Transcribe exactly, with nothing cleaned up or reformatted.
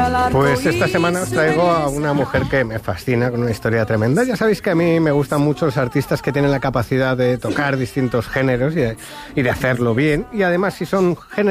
Pues esta semana os traigo a una mujer que me fascina, con una historia tremenda. Ya sabéis que a mí me gustan mucho los artistas que tienen la capacidad de tocar distintos géneros y de, y de hacerlo bien. Y además, si son géneros